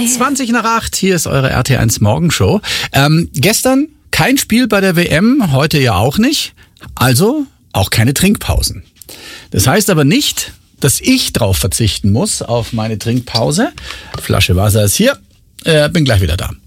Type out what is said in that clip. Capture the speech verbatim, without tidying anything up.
zwanzig nach acht, hier ist eure R T eins Morgenshow. Ähm, gestern kein Spiel bei der W M, heute ja auch nicht. Also auch keine Trinkpausen. Das heißt aber nicht, dass ich drauf verzichten muss, auf meine Trinkpause. Flasche Wasser ist hier. Äh, bin gleich wieder da.